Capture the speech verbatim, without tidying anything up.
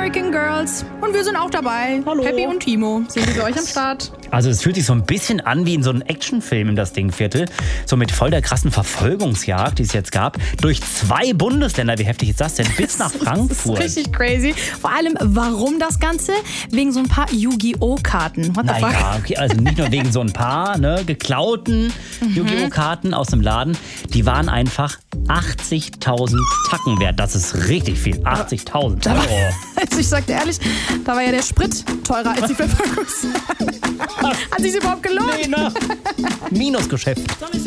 American Girls. Und wir sind auch dabei. Hallo. Happy und Timo sind für euch am Start. Also es fühlt sich so ein bisschen an wie in so einem Actionfilm in das Dingviertel. So mit voll der krassen Verfolgungsjagd, die es jetzt gab. Durch zwei Bundesländer. Wie heftig ist das denn? Bis nach Frankfurt. Das ist richtig crazy. Vor allem, warum das Ganze? Wegen so ein paar Yu-Gi-Oh! Karten. What the fuck? Naja, okay, also nicht nur wegen so ein paar ne, geklauten mhm. Yu-Gi-Oh! Karten aus dem Laden. Die waren einfach achtzigtausend Tacken wert. Das ist richtig viel. achtzigtausend Euro. Also ich sag dir ehrlich, da war ja der Sprit teurer als die Verpackung. Hat sich überhaupt gelohnt? Nee, ne? Minusgeschäft.